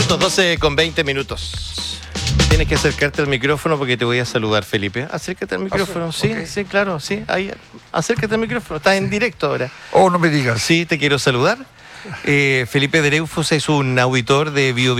12:20. Tienes que acercarte al micrófono porque te voy a saludar, Felipe. Acércate al micrófono. Sí, okay. Sí, claro, sí. Ahí, acércate al micrófono. Estás en directo ahora. Oh, no me digas. Sí, te quiero saludar. Felipe Dreyfus es un auditor de Bio